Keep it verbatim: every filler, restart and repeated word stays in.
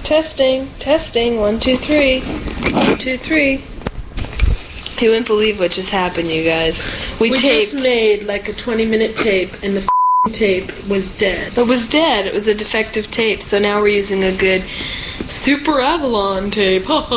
Testing, testing, one, two, three. One, two, three. You wouldn't believe what just happened, you guys. We, we taped. just made like a twenty minute tape, and the f***ing tape was dead. It was dead. It was a defective tape, so now we're using a good Super Avalon tape.